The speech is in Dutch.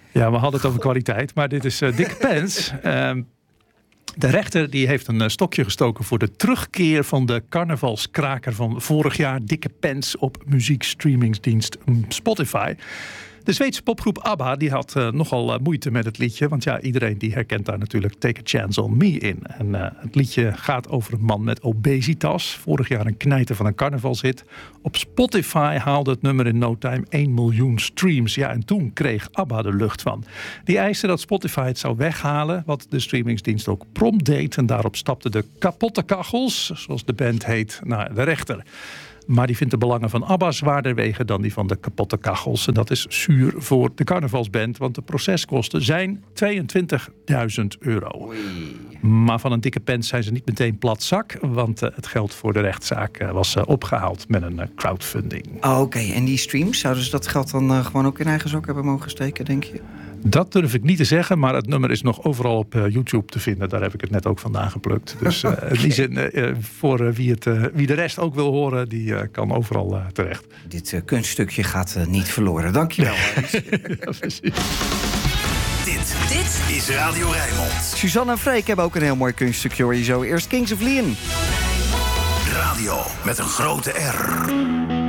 Ja, we hadden het over kwaliteit, maar dit is Dick Pence. De rechter die heeft een stokje gestoken voor de terugkeer van de carnavalskraker van vorig jaar, Dikke Pence, op muziekstreamingsdienst Spotify. De Zweedse popgroep ABBA die had nogal moeite met het liedje. Want ja, iedereen die herkent daar natuurlijk Take a Chance on Me in. En het liedje gaat over een man met obesitas. Vorig jaar een knijter van een carnavalshit. Op Spotify haalde het nummer in no time 1 miljoen streams. Ja, en toen kreeg ABBA de lucht van. Die eiste dat Spotify het zou weghalen, wat de streamingsdienst ook prompt deed. En daarop stapten de kapotte kachels, zoals de band heet, naar de rechter. Maar die vindt de belangen van ABBA zwaarder wegen dan die van de kapotte kachels. En dat is zuur voor de carnavalsband, want de proceskosten zijn €22.000. Oei. Maar van een Dikke Pence zijn ze niet meteen plat zak, want het geld voor de rechtszaak was opgehaald met een crowdfunding. Oké, en die streams, zouden ze dat geld dan gewoon ook in eigen zak hebben mogen steken, denk je? Dat durf ik niet te zeggen, maar het nummer is nog overal op YouTube te vinden. Daar heb ik het net ook vandaan geplukt. Dus in die zin, voor wie de rest ook wil horen, die kan overal terecht. Dit kunststukje gaat niet verloren. Dankjewel. Ja, precies. Dit is Radio Rijnmond. Suzanne en Freek hebben ook een heel mooi kunststukje, hoor je zo. Eerst Kings of Leon. Radio met een grote R.